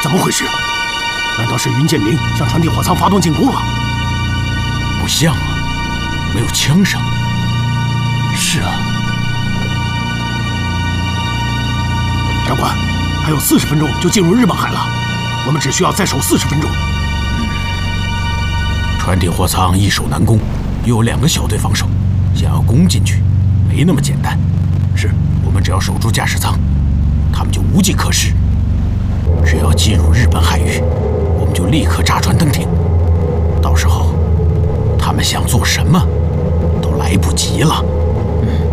怎么回事？难道是云剑灵向船底火舱发动进攻了？ 不像啊，没有枪声。 是啊。长官，还有40分钟就进入日本海了，我们只需要再守40分钟。 船底货舱易守难攻，又有2个小队防守，想要攻进去，没那么简单。是，我们只要守住驾驶舱，他们就无计可施。只要进入日本海域，我们就立刻扎船登艇。到时候，他们想做什么，都来不及了。